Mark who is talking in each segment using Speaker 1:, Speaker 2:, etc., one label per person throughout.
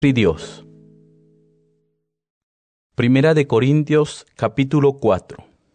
Speaker 1: Dios. Primera de Corintios, capítulo 4.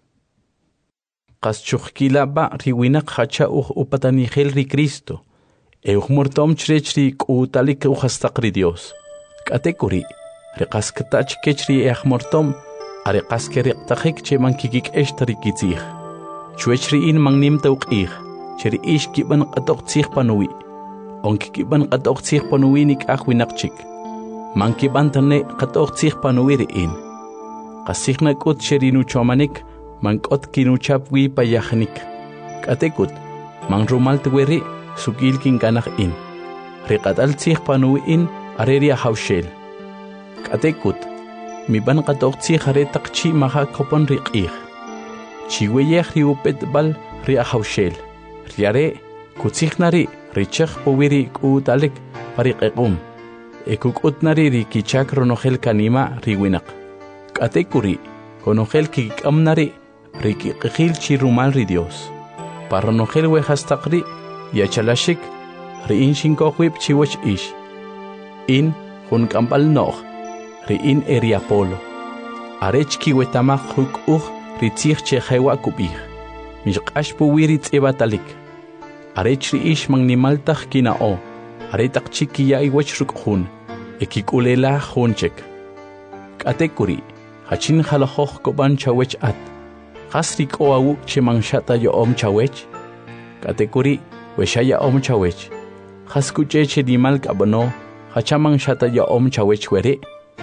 Speaker 1: Qaschuqkilaba riwinak hacha upatanihel ri Cristo. Mortom chrechrri k'utalik uhastaqri Dios. K'atekuri, riqaskatach kechri mortom, ariqaskeriqtajik cheman kikik'esh kitzij. Chuechri in mangnimta uq'ij, cheri ish kiban qatoqtzij panuwi. Onkikiban qatoqtzij panuwi nik'aj winaqchik. Mankiban tane qatoqtzij panuwi ri'in. Qasijna k'ut cherinu chomanik, mank'ot kinuchap wi payajnik. K'atekut, manrumal tweri, sukil kinkanaj in. Riqatal tzij panuwi in, areria hawshel. K'atekut, miban qatoqtzij aretaq chi maha kopon riq'ij. Chiweyej riupet bal ria hawshel. Riare, kutzijnari, richaj powiri k'utalik pariqequm. Ekuk'utnari rikichak ronojel kanima riwinak. K'atekuri, konojel kikamnari, rikiqijil chirumal ri Dios. Paronojel wejastaqri, yachalashik, riin shinkojwip chiwach ish. In, junkampal noj, riin eriapolo. Arech kiwetamaj huk ritzij chejewa kupij. Mishqash puwiri tzibatalik. Arech riish magnimaltaj kinao. Aretaq chikiya iwach rukjun. Ekikulela junchek. K'atekuri, hachin halajoj koban chawech at. Hasrik oawuk chemangshata yoom chawech. K'atekuri, weshaya om chawech. Haskucheche dimal kabano, hachamang shata yoom chawech were.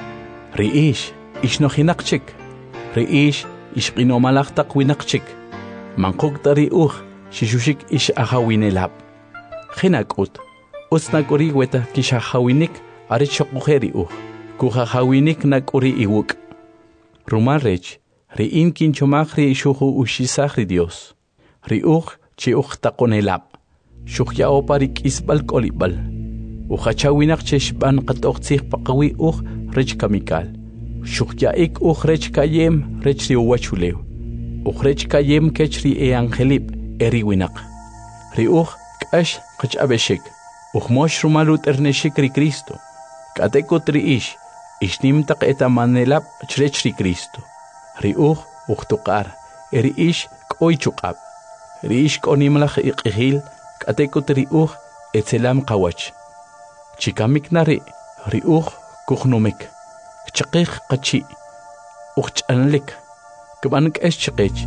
Speaker 1: Riish, ishnojinakchik. Riish, ishqinomalajtaq winakchik. Mankukta riuj, shishushik ish ahawinelab. Jinakut, utsnakuri weta kishahawinik, arechokujeri kujahawinik nakuri iwuk. Rumarech, riin kinchomajri ishuhu ushisajri Dios. Riuj chiuj takonelab. Shukya oparik isbal kolibal. Ujachawinak cheshban qatoqtzij paqawi rech kamikal. Shukya ik rech kayem rech riuwachulew. Rech kayem kechri angelib eriwinak. Riuj k'ash qach'abeshik. Mosh rumalut erneshik ri Cristo. K'atekut riish, ishnimtaq etamanelab chrech ri Cristo. Riuj tuqar, riish k'oy chuqab. Riish k'onimlaj iq'ijil, k'atekut riuj etzelam qawach. Chikamik nari, riuj kujnumik. Chaqij qachi, ch'anlik. K'ban k'esh chiqech.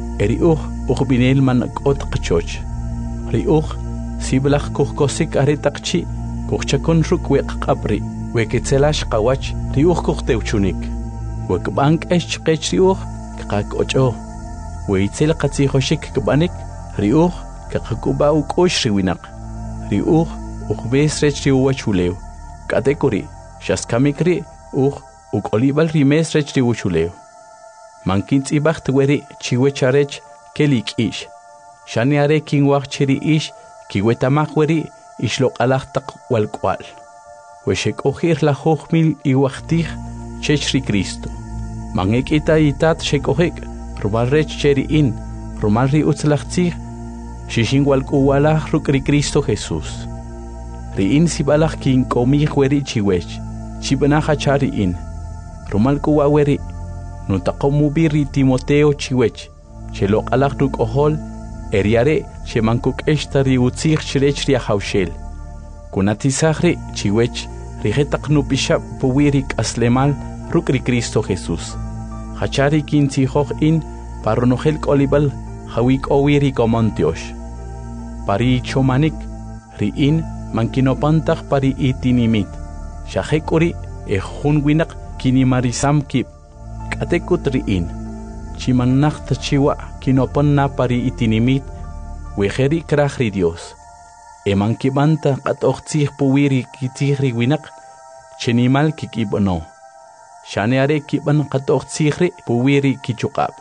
Speaker 1: Riuj binel man k'ot qachoch. Riuj siblaj kujkosik aretaqchi, kujchakon ruk weqqabri, weketzelash qawach, riuj kujtewchunik. Wekbank eschqech riuj, kaqocho. Weitzel qatzijoshik kbanik, riuj, kaqkuba ukosh riwinak. Riuj, ujbes rech riuwachulew. K'atekuri, shaskamikri, ukolibal rimes rech riuchulew. Mankintz ibacht weri chiwecharech kelik ish. Shaniare kinwaj chiri ish, kiwetamaj weri ishloq'alajtaq walk'wal. Wexek'ojir la jojmil iwajtij chech ri Cristo. Mangek'ita itat xek'ojik, rumal rech cheri'in, rumal ri utzlajtzij, xixin walk'uwalaj ruk' ri Cristo Jesús. Ri'in sibalaj kink'omij weri chiwech, chibanaj achari'in. Rumal k'uwa weri, nutaqomubi ri Timoteo chiwech, xeloq'alaj ruk' ojol, eriare xemankuk eshtari utzij chrech ri hawshel. Kunatisajri chiwech rijetaq nupishab puwiri k'aslemal ruk' ri Cristo Jesús. Hachari kintzijoj in paronojel k'olibal hawik owiri komontiosh. Pari chomanik ri'in mankinopantaj pari itinimit. Shajekuri ejun winak kinimarisam kip. K'atekut ri'in. Chimanajta chiwa kinoponna pari itinimit, wejeri krajri Dios. Emankibanta qatoqtzij puwiri kitzijri winak, chenimal kikibano. Shaneare kiban qatoqtzijri puwiri kichuqab.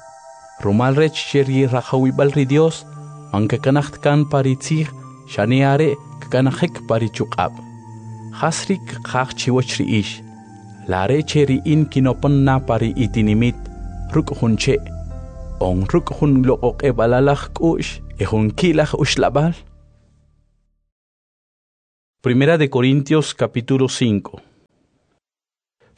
Speaker 1: Rumal rech cheri rajawibal ri Dios, mankakanachtkan pari tzij, shaneare kakanajek pari chuqab. Hasrik qaj chiwach ri ish, lare cheri in kinoponna pari itinimit, ruk junche, on ruk jun loqoq ebalalaj k'ush, ejun kilaj ushlabal. Primera de Corintios capítulo 5.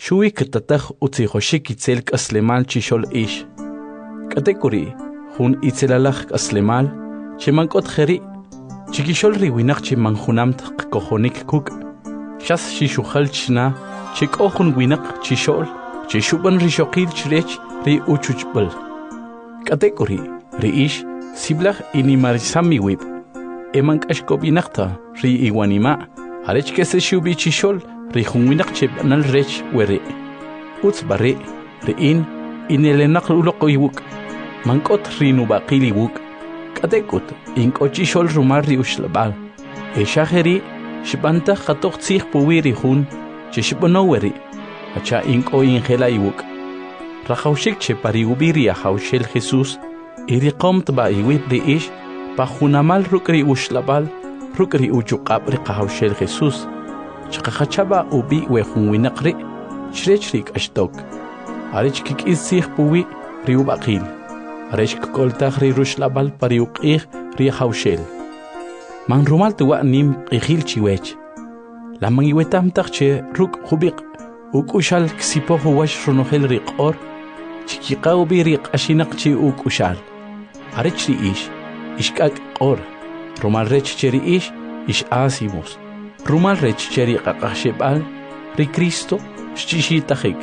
Speaker 1: Shui kitataj utzihoshik itzel kaslemal chishol ish. Katekuri, hun itzelalaj kaslemal, chemankot jeri, chikishol riwinak chimanjunamt kojonik kuk. Shas shishuhal chna, chikohun winak chishol, chishuban rishokil chrech ri uchuchbal. Katekuri, ri ish, siblaj inimarisami wip. Emank ashkobinakta, ri iwanima, arech kese shubi chishol, ri hunwinak chebanal rech weri. Uts bari, ri inelenak uloko iwuk. Mankot ri nubakili wuk. Katekut, inkochishol rumar ri ushlabal. Eshaheri, shibanta khatoq tsih puwiri hun, chishibono weri. Acha inko ingela iwuk. Rahaushik che pari ubiri a haushel Jesus, iri qomt ba iwip ri ish, pa hunamal rukri ushlabal, rukri uchuqab ri haushel Jesus. Chakachaba ubi we hunwinakri, chrechrik ashtok. Arich kik isih puwi ri ubakil. Arich koltag ri rushlabal pari uqih ri haushel. Man rumal tuwa nim ikhil chiwech. Lamang iwetam takche ruk hubik, ukushal ksipo huwash runohel riqor, chikiqa ubi riq ashinak chi ukushal. Arich ri ish, ishkak qor, rumal rech cheri ish asimos. Rumal rech cheri qaqashebal, ri Cristo, shchishitahik.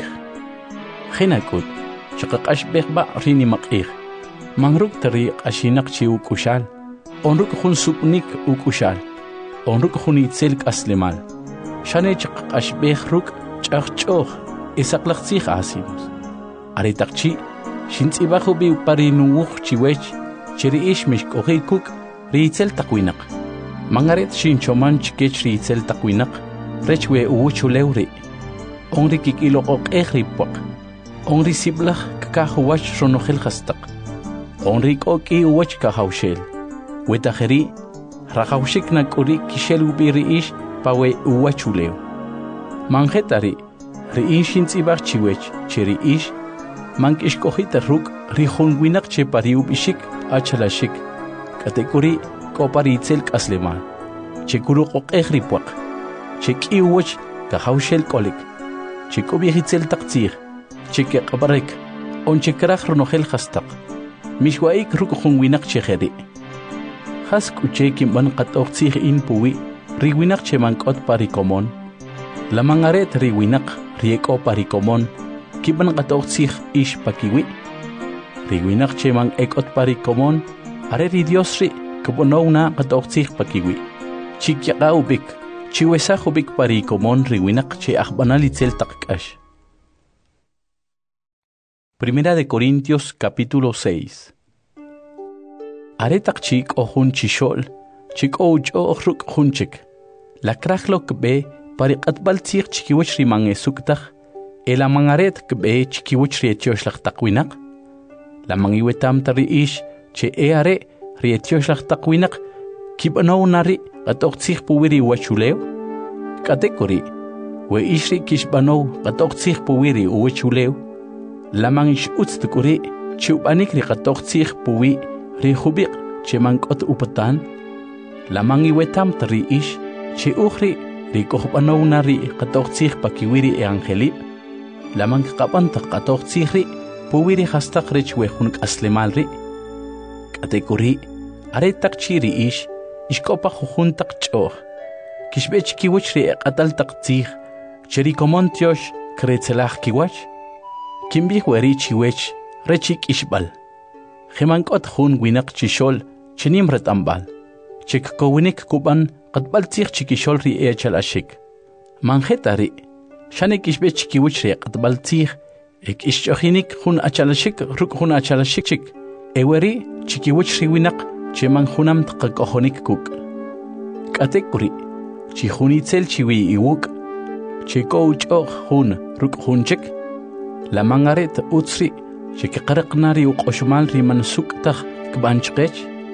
Speaker 1: Khinakut, chaqaqash bekba rini maqih. Mangruk tari ashinak chi ukushal. Onruk hun supnik ukushal. Onruk hun itzel kaslemal. Shane chaqaqash bekruk chaqchoh. Isaklaqtsih asimos. Aritakchi, shintsibahu bi parinuuch chiwech, cheri ish mishkohikuk, ri itzel takwinak. Mangaret shinchoman chikech ri itzel takwinak, rechwe uwuchulewri. Onri kikilokok ehripwak. Onri siblach kakahuwach ronohel hastak. Onri koki uwach kahaushel. Wetajeri, rahaushik nakuri kishel ubiri ish pawe uwachulew. Manjetari, ri ish intzibach chiwech, cheri ish, mank ishkohita ruk ri honwinak che pari ubishik achalashik. Katekuri kopari itzel kaslemal. Chekuru kok ehripwak. Cheki uwach kahaushel kolik. Chekubi itzel taktsir. Cheke kabarek. On chekrach ronohel hastak. Mishwaik ruk honwinak cheheri. Has kucheki man qatok tsih in puwi, riwinak che mankot parikomon. Lamangaret riwinak rieko parikomon, kiban qatok tsih ish pakiwi. Riwinak che man ekot parikomon, are ri Dios ri, kubonaw na qatok tsih pakiwi. Chikyaka ubik, chiwesah ubik parikomon riwinak che akbanalitzel takkash. Primera de Corintios capítulo 6. Aretak chik o hun chishol, chik o uch o ruk hunchik. La krachlo kbe pariqat baltzir chikiwich rimang esuktak, el amangaret kbe chikiwich rietioslak takwinak. La mangiwetam tari ish, che are rietioslak takwinak, kibanaw nari katok tsik puwiri wachulew. Katekuri, we ishri kishbanaw katok tsik puwiri wachulew. La mangish utstukuri, chiubanik ri katok tsik puwi, ri hubik che mankot upatan, lamang iwetam tari ish, che ukhri ri kohbanaw na ri katoktsih pakiwiri e angeli, lamang kapantak katoktsih ri, puwiri hastak rich wehun aslemal ri. Katekuri, aretak chiri ish, ishkopa juhuntak choh, kishbech kiwich ri ekatal taktsih, cheri komontiosh kretzelach kiwach, kimbih weri chiwech, rechik ishbal. Khimankot hun winak chishol, chinimret ambal. Chik kowinik kuban, katbaltzih chikishol ri echalashik. Manjetari, shanek ishbe chikiwich ri katbaltzih, ek ishchohinik hun achalashik, ruk hun achalashik chik. Eweri, chikiwich ri winak, cheman hunam tkakohonik kuk. Katekuri, chihunitzel chiwi iwuk, chiko uchoh hun, ruk hun chik. La mangaret utsri, Chikaqaraq nari uqoshmal riman suktak kbanchqech.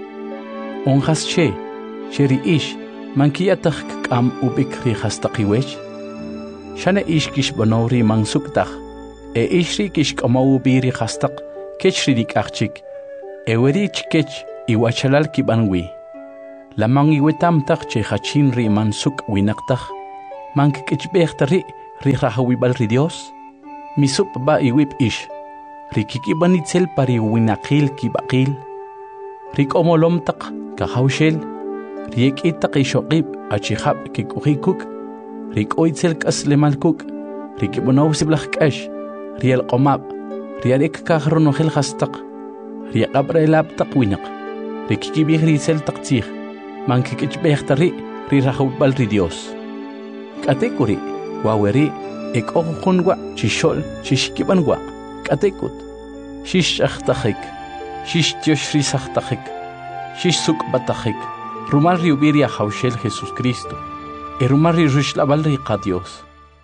Speaker 1: Onjas cheri ish, mankiyatak k'am ubik ri hastaqiwech. Shana ish kish banori man suktak, e ishri kish k'amaw biri hastaq, kechri dikachik, e weri chikech iwachalal kibanwi. Lamang iwetam tak che hachin ri man suk winaktak, man kichbechtari ri rahawibal ri Dios. misup ba iwip ish, rikikiban itzel pari winakil kibakil, rikomolom tak kahawshel, riek itak ishokib achihab kikukikuk, rikoitzel kaslemalkuk, rikibonaw siblak kash, riel komab, riarek kahronohel hastak, riakabra elab tak winak, rikikibih risel taktsih, mankikitbehktari, rirahubal ri Dios. Katekuri, waweri, ek okukungwa, chishol, shishkibangwa, katekut, shish achtakik, shish Dios risachtakik, shish sukbatakik, rumal riubiria haushel Jesus Cristo, rumal rishlabal riqa Dios.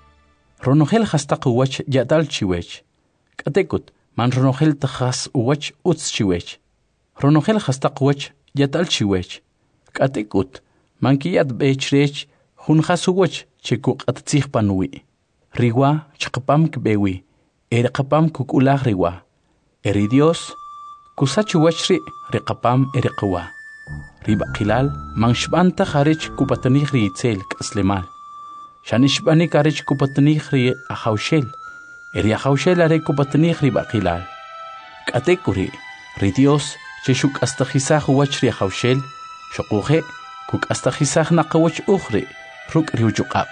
Speaker 1: Ronohel hastak uwach yadal chiwech, katekut, man ronohel tajas uwach uts chiwech, ronohel hastak uwach yadal chiwech, katekut, man kiyad bechrech, hun hasuwach, chekuk at panui. Riwa chakapam kbewi, erikapam kukulah riwa. Eri Dios, kusachuwachri rikapam erikawa. Riba kilal, mangshbanta harich kupatanih ri itzel kaslemal. Shanishbani karich kupatanih ri ahaushel. Eri ahaushel are kupatanih riba kilal. Katekuri, ri Dios, cheshuk astajisah wachri ahaushel, shokuhe, kuk astajisah nakawach ukhri, ruk riuchukab.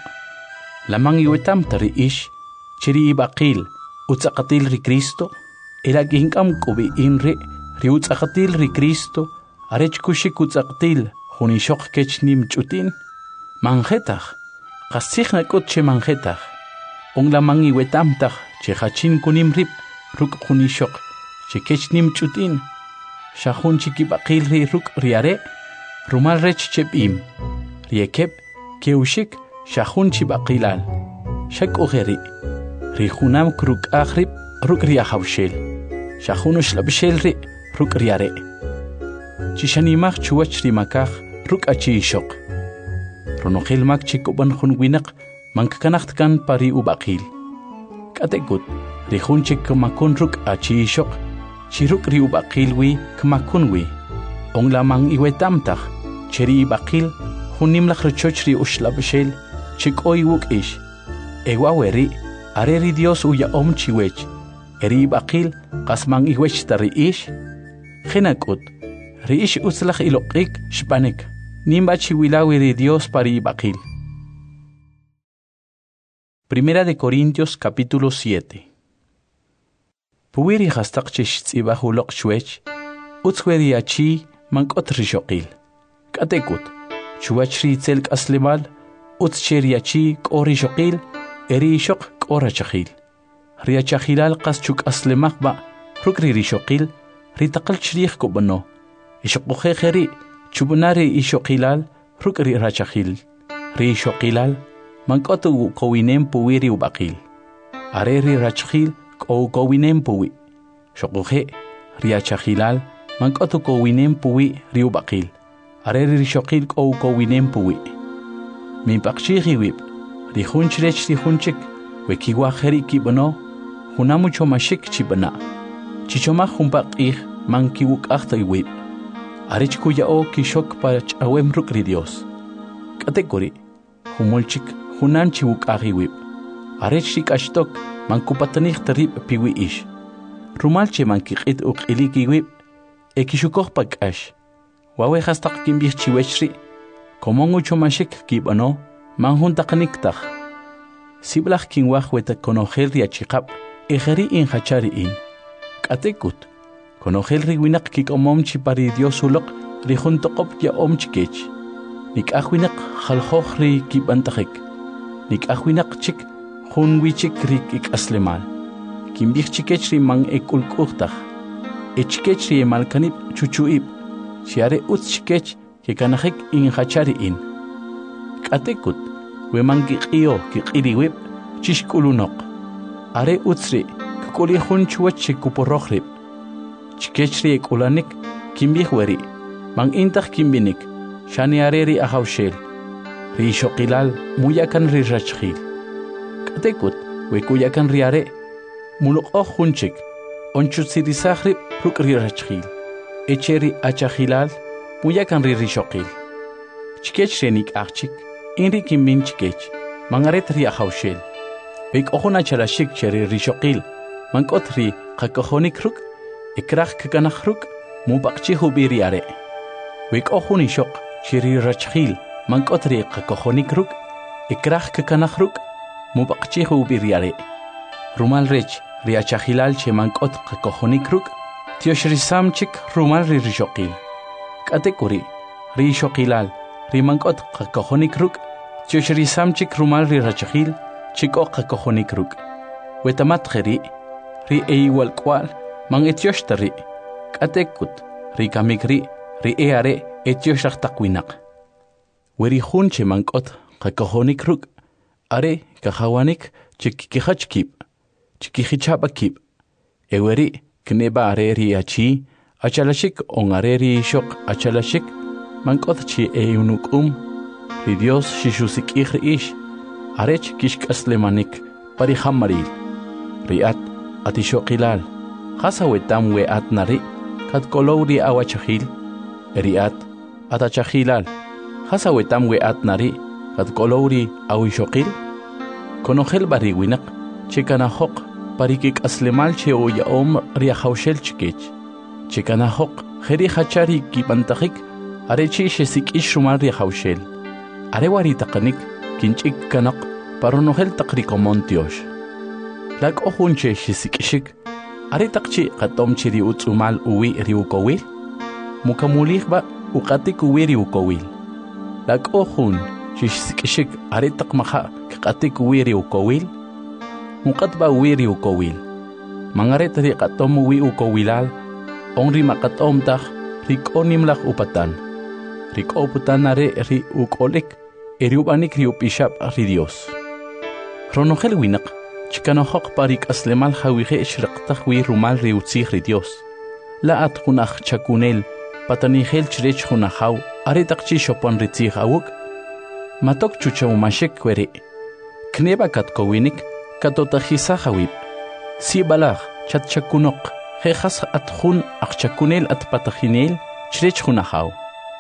Speaker 1: Lamang iwetam tari ish, chiri ibaqil, utsakatil ri Cristo, ilagihingam kubi inri, ri utsakatil ri Cristo, arech kushik utsakatil, hunishok kechnim chutin, manjetach, kasich nakot che manjetach, ong lamang iwetam tach, che hachin kunim rip, ruk hunishok, che kechnim chutin, shahun chikibaqil ri ruk riare, rumal rech chepim, riekep, keushik, shahun chibaqilal, shak ugeri, rihunam kruk akhrib, ruk riahawshel, shahun ushlabshel ri, ruk riare. Chishanimach chuwach rimakach, ruk achi ishok. Ronohel mak chikuban hun winak, mankanachtkan pari ubaqil. Katekut, rihun chikumakun ruk achi ishok, chiruk ri ubaqilwi, kmakunwi. Ong lamang iwetamtach, cheri ibaqil, hunimlach rechochri ushlabshel, chik oi wuk ish. Ewaweri, areri Dios uya chiwech. Eri ibaqil, kasmang iwech tari ish. Genakut, ri ish uslach ilokik shpanek. Nimba chiwilawi ri Dios pari ibaqil. Primera de Corintios capítulo 7. Puwiri hastak chishtzibah ulok shwech, utzwedi achi mankot rishokil. Katekut, chuachri tzelk aslemal, utzcheriachi kori shokil, eri shok kora chakil. Riachakilal kas chuk aslemak ba, rukri rishokil, ritakal chrich kubano. Ishokujeheri, chubunari ishokilal, rukri rachakil. Rishokilal, mankotu kowinem puwiri ubakil. Areri rachakil, kowinem puwi. Shokuje, riachakilal, mankotu kowinem puwi riubakil. Areri rishokil kowinem puwi. Min pakshiri wip, rihunchirech rihunchik, wekiwaheri kibano, hunamucho mashik chibana. Chichomah humpak mankiwuk achtay wip. Arich kuyao kishok pach awem rukri Dios. Katekuri, humulchik hunan chiwuk wip. Arich shik ashtok mankupatanich tarib piwi ish. Rumalche mankikit ukiliki wip, ekishukok pak ash. Wawe hastak kimbih chiwechri, komongu chomashik kibano, manhuntakaniktak. Siblach kinwah weta konohel riachikap, ejeri in hachari in. Katekut, konohel riwinak kikomomchi pari Dios ulok, rihuntokop ya omchikech. Nik ahwinak halhohri kibantakik. Nik ahwinak chik, hunwichik rik ik aslemal. Kimbih chikechri mang ekulkuhtach. Echikechri emalkanip chuchuip. Siare utchikech que kanahik in hachari in. Katekut, we mangikio kikiriwip, chishkulunok. Are utsri, kukuli hunchuach kuporohrip. Chikechri ekulanik, kimbihweri, mang intach kimbinik, shani areri ahawshel. Ri shokilal, muyakan ri rachchil. Katekut, we kuyakan riare, mulok oh hunchik, onchutsirisahri ruk ri rachchil. Echeri achahilal, muyakan ririshokil. Chikech renik achik, inri kimin chikech, mangaret ri ahawshel. Wik ohuna chalashik cheri rishoqil, mankot ri qakohonik ruk, ikrach kakanak ruk, mubakchi hubiri are. Wik ohuni shok cheri rachkhil, mankot ri qakohonik ruk, ikrach kakanak ruk, mubakchi hubiri are. Rumal rech ri achahilal che mankot qakohonik ruk, tioshrisam chik rumal ri rishoqil. Katekuri, ri shoqilal, ri mankot qakohonik ruk, tioshrisam chik rumal ri rachkhil, chiko qakohonik ruk. Wetamat kheri, ri eiwal kwal, mang etiosh-tari. Katekut, ri kamikri, ri eare etiosh takwinaq. Weri hun che mankot qakohonik ruk, are kahawanik chikikihachkib, chikihichapakib. Eweri kneba are ri achi, achalashik on are ri shok achalashik, mankot chi eunukum, ri Dios shishusik ish. Arech kishk aslemanik parihamaril. Riat atishoqilal. Hasawetam we atnari. Kat kolori awachahil. Riat atachahilal. Hasawetam we atnari. Kat kolori awishoqil. Konohel bariwinak. Chikanahok parikik aslemal che o yaom riahaushel chikech. Chikanahok heri hachari kipantahik. Arechi shesik ishumal riahaushel. Arewari takanik. Kinchik kanak paronohel takrikomon Dios. Lag ohunche shisikishik. Aritakchi katom chiri utsumal uwi riukowil. Mukamulihba ukatik uwi riukowil. Lag ohun shisikishik aritak maha katik uwi riukowil. Mukatba uwi riukowil. Mangaret ri katom uwi ukowilal. Onri makatom tak rikonimlak upatan. Rikoputan are ri ukolik. Eriubanik riupishap ri Dios. Ronogel winak, chikanohok parik aslemal hawihe shraqtah wi rumal riutzih ri Dios. La at hunach chakunel, patanihel chrech hunahaw, aretakchi shopon ritzih awuk. Matok chuchawmashek kwere. Kneba katkowinik, katotajisa hawib. Si balach, chatchakunok, hejas at hun akchakunel at patajinel, chrech hunahaw.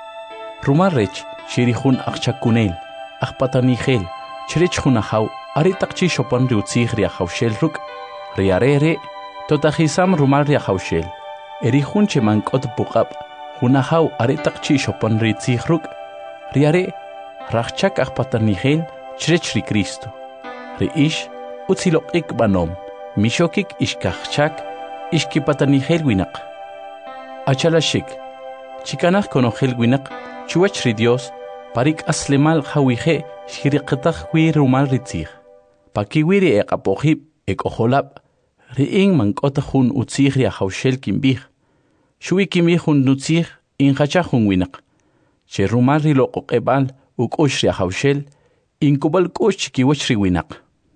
Speaker 1: Rumal rech, shirihun akchakunel. Akpatanihel, chrech hunahaw, aritakchi shopon riutzih riahaushel ruk, riarere, totahisam rumal riahaushel. Erihun che mankot bukab, hunahaw aritakchi shopon ritzih ruk, riare, rachchak akpatanihel, chrech ri Cristo. Riish, utzilokik banom, mishokik ishkachchak, ishkipatanihel winak. Achalashik, chikanach konohel winak, chuach ri Dios, parik aslemal hawihe shiriqtah wi rumal ritzih. Pakiwiri apohib oholab. Riing mankotahun utzih riahaushel kimbih. Shui kimbih hun nutzih inhachahun winak. Che rumal riloqoqebal ukosh riahaushel inkubal kosh chikiwach riwinak.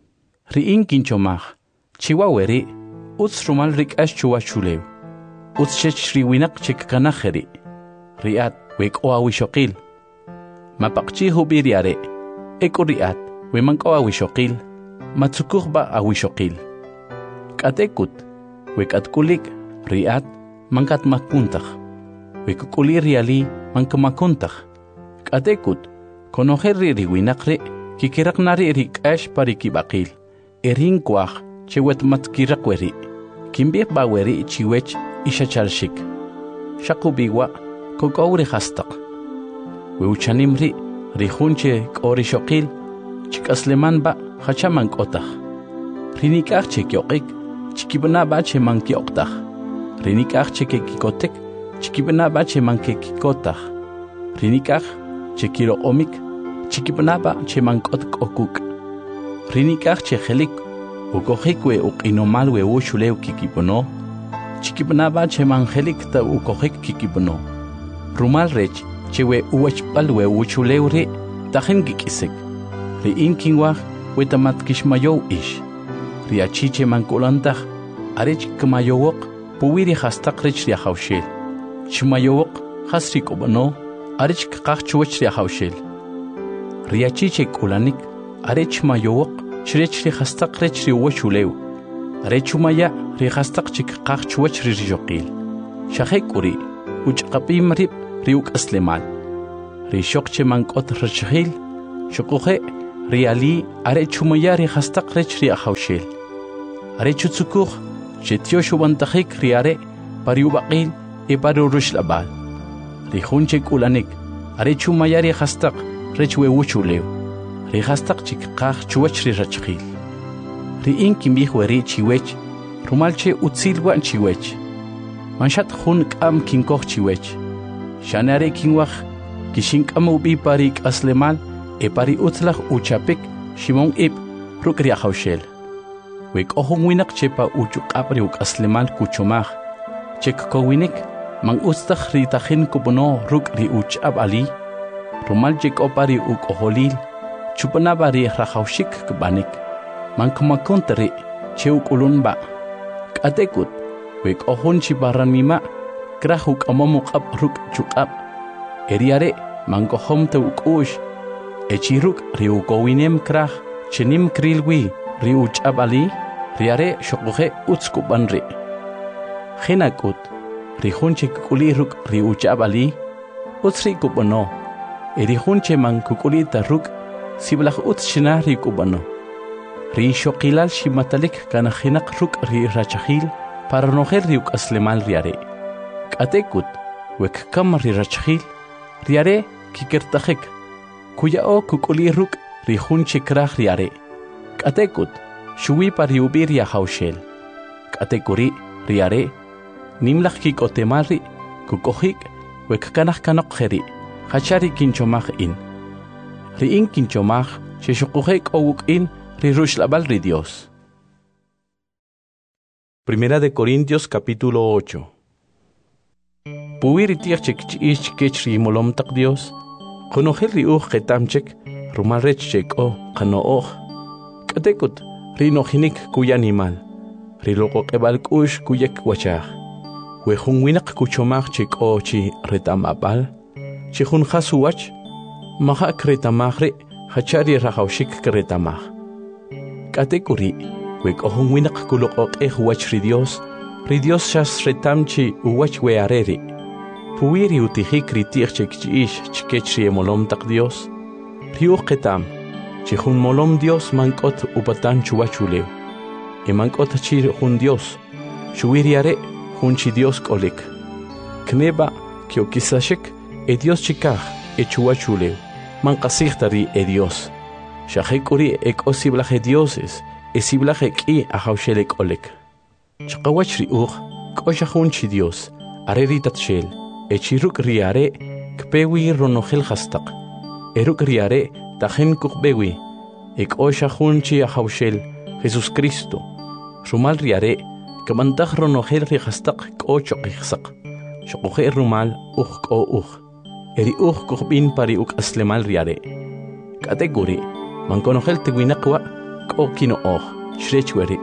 Speaker 1: Riing kinchomah. Chiwaweri utz rumal rikash chuwachulew. Utz chech riwinak chikkanaheri. Riat wek oawishoqil. Mapakchi hubiri are, eko riat, wemanko awishoqil, matsukuhba awishoqil. Katekut, wekatkulik, riat, mankat makuntach. Wekukuli riali, mankamakuntach. Katekut, konoheri riwinakre, kikiraknari rikash parikibakil. Erin kwach, chewet matkirakweri. Kimbir baweri chiwech ishachalshik. Shakubiwa, kokauri hastak. Weuchanimri, rihunche korishoqil, chikasleman ba, hachaman kotach. Rinikach chekyokik, chikibna ba che mankyoktak. Rinikach chekikotek, chikibna ba che mankekikotach. Rinikach chekiro omik, chikibna ba che mankot okuk. Rinikach chehelik, ukohikwe ukinomalwe ushulew kikibono. Chikibna ba che manhelik ta ukohik kikibono. Rumal rech, chewe uwachpalwe uchulewre tajen gikisek. Ri inkinwach wetamat kishmayow ish. Ri achiche mankulantach arech kmayowok puwiri hastak rech riahaushel. Chmayowok hasrik obano arech kakchuwach riahaushel. Ri achiche kulanik arech mayowok chrech ri hastak rech ri uwachulew. Arech umaya ri hastak chik kakchuwach ri rijoqil. Shahekuri uchqapim rib riuk aslemal. Rishok che mankot rachhil, shokohe, riali are chumayari hastaq rech ri ahawshel. Are chutsukuj chetiosh ubantajik riare pariubaqil e parurush labal. Rijunchek ulanik are chumayari hastaq rech wewuchulew. Ri hastaq chikqaj chuwach ri rachqil. Ri inkimbi weri chiwech rumalche utsilwa chiwech. Manshat jun k'am kinkoj chiwech. Shanare kinwaj kishink'am ubi parik aslemal e pari utzlaj uchapik shimon ib ruk ri ahawshel. Wek ohun winak chepa uchuq'ab ri aslemal kuchomaj. Chek kowinik man ustaj ri tajin kupono ruk ri uch'ab ali. Rumal chek opari oholil chupanaba ri rajawshik kbanik. Man kumakontari che ukulunba. K'atekut wek ohun chibaran mima krahuk amamuk'ab ruk chuq'ab. Eriare mankohom te ukush. Echiruk riukowinem krah chenim krilwi riuch'ab ali riare shoquje utzkubanri. Jinakut rijunche kukuli ruk riuch'ab ali utzri kupono. Erijunche man kukulita ruk siblaj utz ri kubano. Ri shoqilal shimatalik kanajinak ruk ri rachahil para nojer riuk aslemal riare. K'atekut wek kam ri rachahil riare kikertajek. Kuyao kukuli ruk rijunche kraj riare. K'atekut shuwi pariubir yahawshel. K'atekuri riare nimlaj kikotemari kukojik wek kanaj kanokjeri hachari kinchomaj in. Ri in kinchomaj sheshokujek owuk in ri rushlabal ri Dios. Primera de Corintios capítulo 8. Puwiri tiachek chiich kech ri molom tak Dios. Konojel ri ketamchek rumalrech chek o kanooj. K'atekut ri nojinik kuya animal. Ri loko kebal kush kuyek wachaj. Wejun winak kuchomaj chek o chi retamapal. Chijun jasuwach mahak retamajri hachari rajawshik kretamaj. K'atekuri wek ohun winak kulokok wach ri Dios shas retamchi uwach weareri. Puwiri utijik ri tiachek chiish chikech ri molom tak Dios. Riuj ketam chijun molom Dios mankot upatan chuwachulew. Mankot chir jun Dios shuwiriare jun chi Dios kolik. Kneba kiokisashik Dios chikaj chuwachulew. Mankasichtari Dios. Shajekuri osiblaje dioses esiblaje ki ahawshelek olek. Chaqawach riuj koshajun chi Dios areritatshel. Echiruk riare kpewi ronojel hastaq. Eruk riare tajen kukbewi. Oshajun chi ahawshel Jesus Cristo. Rumal riare kamantaj ronojel ri hastaq kochokijsaq. Shokoje rumal ko Eri kukbin pari aslemal riare. Kategori mankonojel te winakwa kino shrechweri.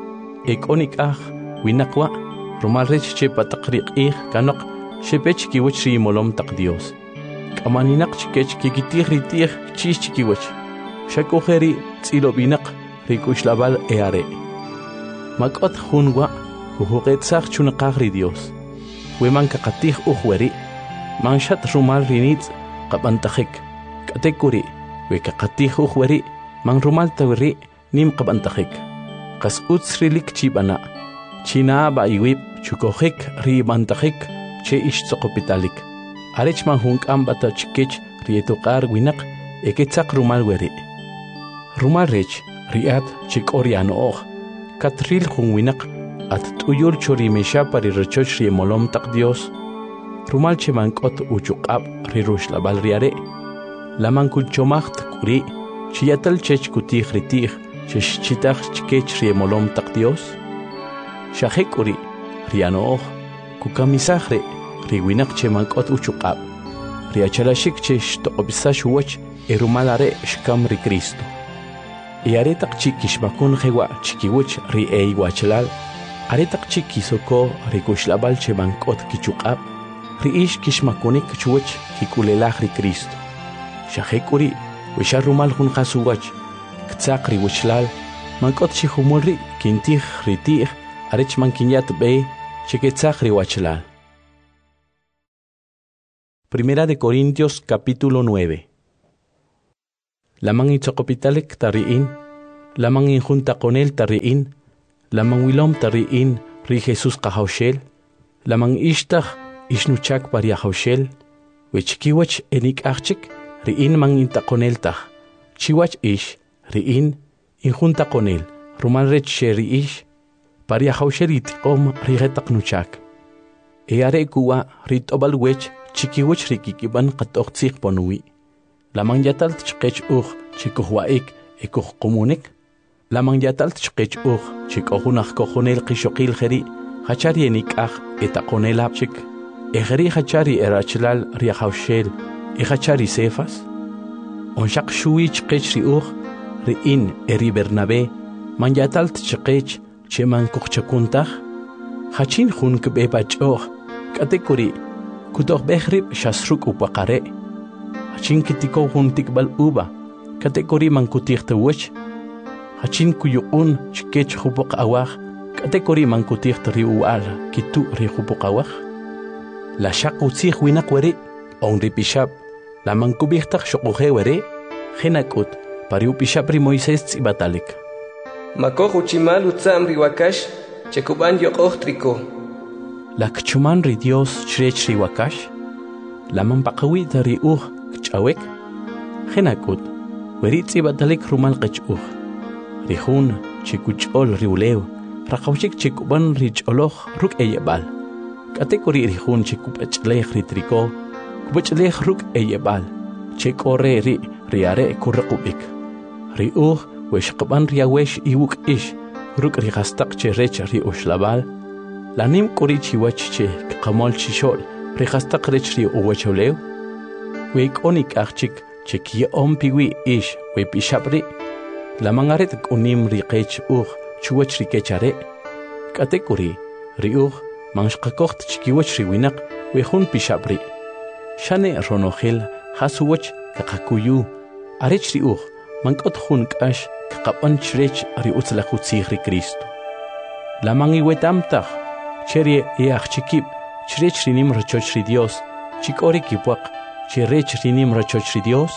Speaker 1: Onik winakwa rumal rech chepa takriq kanok shepech kiwach ri molom tak Dios. Kamaninak chikech kikitij ri tij chis chikiwach. Shakojeri tsilobinak ri kushlabal eare. Makot junwa kujuqetzaj chunaqaj ri Dios. Weman kakatij ujweri. Manshat rumal rinitz qabantajik. K'atekuri wekakatij ujweri man rumal tawri nim qabantajik. Qas utzrilik chibana. China ba iwib chukojik ri bantajik che istzokopitalik. Arech man hunk'am bata chikech rietuqar winak eketzaq rumal weri. Rumal rech riat chikorianooj. Katril jun winak at tuyur chorimesha pari rechoch ri molom tak Dios. Rumal che mankot uchuqab ri rushlabal riare. La mankuchomacht kuri chiyatal chech kutij ritij chesh chitaj chikech ri molom tak Dios. Shajekuri rianooj kukamisajre ri winak che mankot uchuqab. Riachalashik chesh toqobisash wach rumal are shkam ri Cristo. Aretak chikishmakun jewa chikiwach ri eiwachlal. Aretak chikisoko ri kushlabal che mankot kichuqab. Riish kishmakunik chuwach kikulelaj ri Cristo. Shajekuri wisharumal jun jasuwach ktzaq ri wishlal mankot chihumulri kintij ritij arech mankinyat be chiketzaq ri wachlal. Primera de Corintios capítulo 9. lamang itzokopitalik tariin, lamang injunta con él tariin, lamang wilom tariin ri Jesús kahaushel, lamang ishtach ishnuchak paria haushel, wichkiwach enik achik riin mang intaconel tach, chiwach ish riin injunta con él, rumal rech sheri ish, paria haushel itikom rigetak nuchak. Eare kuwa rit obalwech chikiwach rikikiban katoktsik ponui. Lamang yatal tchkech chikuhwaik ekuh komunik. Lamang yatal tchkech chikohunach kohonel kishokil geri, hachari enikach etakonel apchik. Egeri hachari erachlal riahaushel, hachari sefas. Onshak shui tchkech riin eri Bernabe, man yatal tchkech cheman kuchakuntach. Hachin hun kbebach katekuri kutoh behrib shasruk upakare. Hachin kitiko hun tikbal uba katekuri mankutih tewech. Hachin kuyuun chkech hupok awah katekuri mankutih riual kitu ri hupok awah. La shak utsih winak weri on ripishab la mankubihtak shokuhe weri henakut pariu pishab ri Moisés tsibatalik.
Speaker 2: Makoh uchimal utsam riwakash chekuban yokoh triko.
Speaker 1: La kchuman ri Dios chrech ri wakash, la mampakawi dari kchawek, henakut, weritzi batalik rumal kchuh. Rihun chikuchol riuleu, rakawchik chikuban ri choloh ruk eyebal. Katekori rihun chikupachlech ri triko, kupachlech ruk eyebal, chekore ri riare kurakubik. Ri weshkaban riawesh iwuk ish, ruk ri hastak cherech ri ushlabal. Lanim kuri chiwach che kamol chishol rehastak rech ri uwacholeu. Weik onik achik che kia ompiwi ish we pishabri. La mangaret unim ri kech chuwach ri kechare. Katekuri ri manshkakocht chikiwach ri winak we hun pishabri. Shane ronohel hasuwach kakakuyu. Arech ri mankot hun kash kakapan chrech ri utzlachutzih ri Kristo. La mangi wetamtach Cherie chikip, chrech rinim rachoch ri Dios, chikori kipuak, cherech rinim rachoch ri Dios.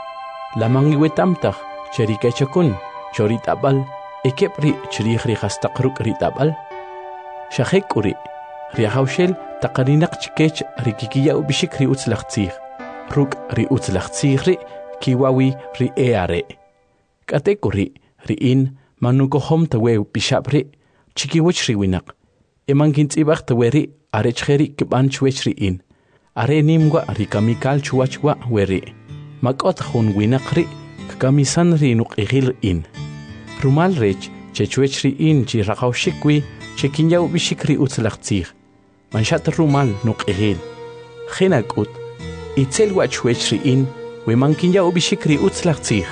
Speaker 1: Lamang iwetamtach, cheri kechakun, choritabal, ekepri cherich ri hastakruk ritabal. Shahekuri, riahaushel, takarinak chikech rikikiya ubishik ri utzlachtzich, ruk ri utzlachtzich ri, kiwawi ri eare. Katekuri, riin, manukohom tawe pishabri, chikiwach ri winak. Emangkins ibak taweri arecheri kibanch wechriin. Are nimwa rikamikal chuachwa weri. Makot hun winakri kamisan ri nukihil in. Rumal rech chechwechriin chi rakaushikwi chekinyaw bishikri utzlachtzih. Manshat rumal nukihil. Genakut itzel wachwechriin we mankinyaw bishikri utzlachtzih.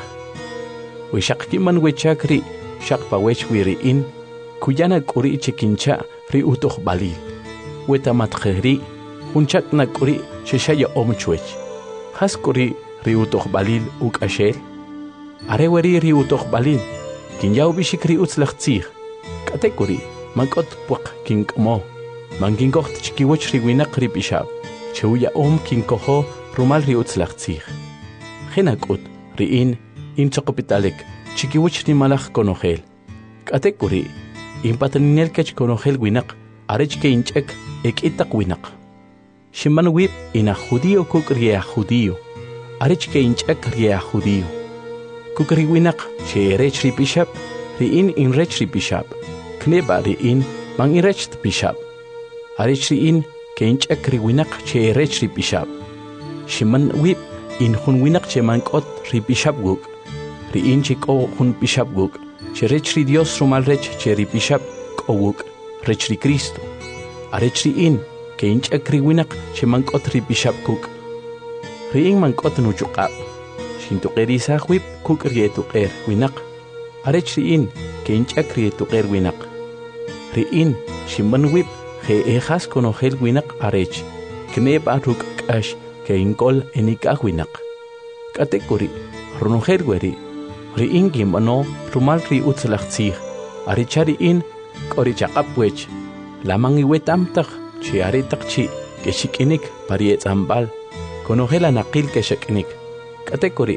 Speaker 1: We shakkiman wechakri shakpa wechwiriin. Kuyana kuri chekincha ri utoh balil. Weta matkheri, hunchak na kuri sheshaya omchwech. Has kuri ri utoh balil ukashel. Areweri ri utoh balil. Kinyaw bishik ri utzlachtzih. Kate kuri, mankot puak kinkmo. Mankinkoht chikiwach ri winak ri pishab. Chewya kinkoho rumal ri utzlachtzih. Genakut riin inchokopitalik chikiwach ri malach konohel. Kate kuri, Impatanil kech konojel winak, arech ke inchek itak winak. Shiman wip ina judío kuk ria judío, arech ke inchek ria judío. Kukri winak che rech ri bishap, riin in rech ri bishap, kneba riin mang in rech bishap. Arech riin ke inchek ri winak che rech ri bishap. Shiman wip in hun winak che mankot ri bishap guk, riin chiko hun bishap guk. Cherech ri Dios rumal rech cheri bishap kowuk rech ri Cristo. Arech ri in ke inchak ri winak che mankot ri bishap kuk. Ri in mankot nuchukap. Shintukeri sahwip kuk ri etuker winak. Arech ri in ke inchak ri etuker winak. Ri in shimban wip he ehas konogel winak arech. Kneb aruk kash ke inkol enikak winak. Katekuri ronogel weri. Riin gimano rumal ri utzlachtzih. Arichari in korichakapwech. Lamang iwetamtach chi aritak chi keshikinik pariet ambal. Konogela nakil keshikinik. Katekuri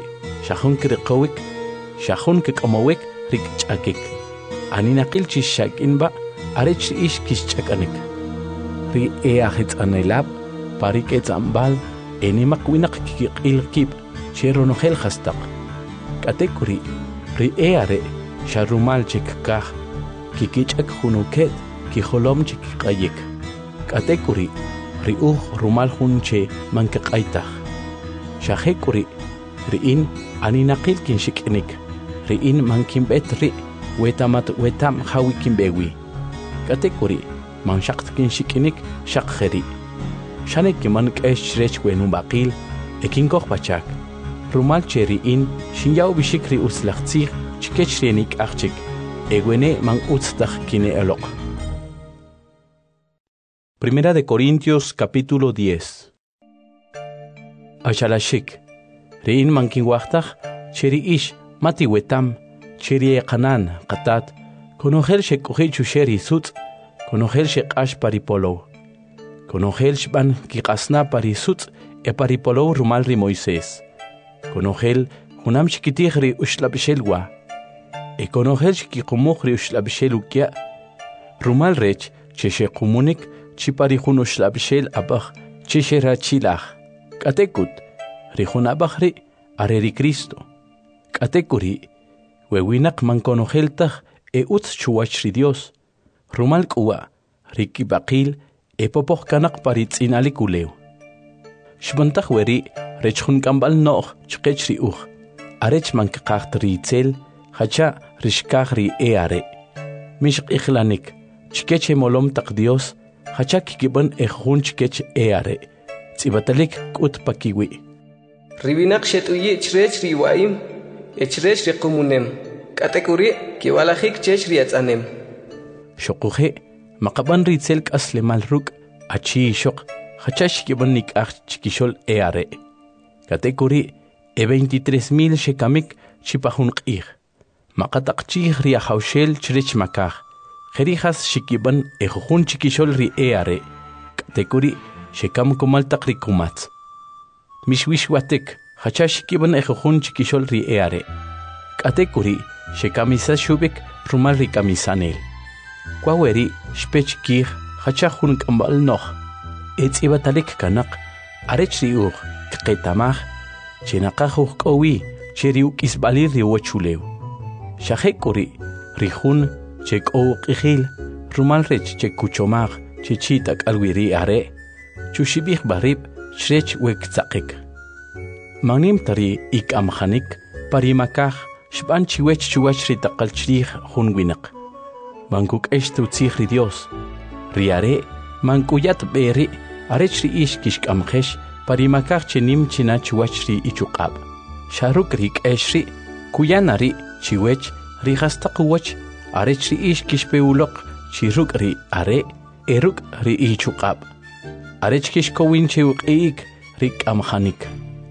Speaker 1: shahun kriqowik, shahun kikomowik rik chakik. Aninaqil chishakinba arech ish kishchakanik. Ri ahits anelab, parikets ambal, enimak winak kikilkip, cheronogel hastak. Katekuri, ri are, sharumal chikkah, kikichak hunuket, kiholom chikkayik. Katekuri, ri rumal hunche mankakaitah. Shahekuri, riin aninaqil kinshikinik, riin mankimbet ri, wetam hawikimbewi. Katekuri, man shakt kinshikinik shakheri. Shanek man keshrech wenubaqil, ekinkoch pachak. Rumal cheriin, shinyaw bishikri uslachtzig, chikechrenik achik, egwene man utstach kine elok. Primera de Corintios capítulo 10. Ashalashik, riin man kinwachtach, cheri ish, mati wetam, cheri ekanan, katat, konogel shekuhi chusheri sutz, konogel shekash paripolo. Konogel shban kikasna parisutz, e paripolo rumal ri Moisés. Konogel hunam shikitih ri ushlabishelwa. E konogel shikikumuch ri ushlabishelukia. Rumal rech, cheshe kumunik, chiparihun ushlabishel abach, cheshe rachilach. Katekut, rihun abachri, areri Cristo. Katekuri, wewinak man konogeltach, e utz chuachri Dios. Rumal kuwa, riki bakil, e popoch kanak paritz inalikuleu. Shbantach weri, rechun kambal noch, chkechri uch. Arech man kakacht ritzel, hacha rishkachri are. Mishk ichlanik, chkeche molom tak Dios, hacha kikiban ejun chkech are. Tzibatalik kut pakiwi.
Speaker 2: Ribinak shetuyi chrech riwaim, echrech rikumunem. Katekuri, kiwalahik chech riatzanem.
Speaker 1: Shokuhe, makaban ritzel kaslemal ruk, achi shok, hachash kiban nikach chikishol are. Katekuri, 23,000 shekamik chipahun qih. Makatakchih ria haushel chrech makach. Jerijas shikiban ejun chikishol ri are. Katekuri, shekam kumal takrikumat. Mishwishwatek, hachash kiban ejun chikishol ri are. Katekuri, shekamisa shubik rumal ri kamisanel. Kwaweri, shpech kih, hachahun kambal noch. Etzibatalik kanak, arech riuch, kketamach, chenakajuch kowi, cheriuk isbalir riwachuleu. Shahekuri, rihun, chek o kihil, rumal rech chek kuchomach, chichitak alwiri are, chushibich barib, shrech wektzakik. Magnim tari ik amhanik, parimakach, shban chiwech chuachri takalchrich hunwinak. Mankuk eshtu tzihri Dios. Riare, mankuyat beri, arechri ish kishkamchesh, parimakach chenim china chuachri ichukab. Sharuk rik eshri, kuyanari, chiwech, rihastakuwach, arechri ish kishpeulok, chiruk ri are, eruk ri ichukab. Arech kishkowin chewuk eik, rik amhanik.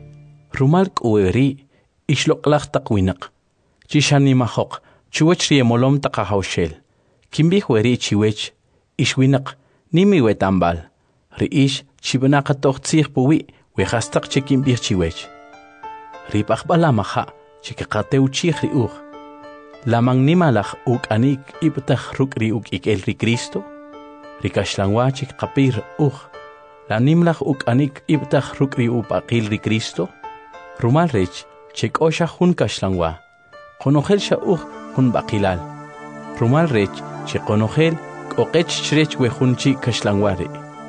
Speaker 1: Rumalk ueri, ishlok lach takwinak. Chishani mahok, chuachri emolom takahaushel. Kimbih weri chiwech, ishwinak, nimi wetambal. Riish, chibanakatoch tzih puwi, wehastak chekimbih chiwech. Ripachbala maha, chikakateu chih riuch. Lamang nimalach uk anik ibtach ruk riuk ikel ri Cristo. Rikashlangwa chikapir uch. La nimlach uk anik ibtach ruk riuk akil ri Cristo. Rumal rech, chik osha hun kashlangwa. Konogel sha uch hun bakilal. Rumal rech, chikonogel, kokech chrech wehunchi kashlangwari.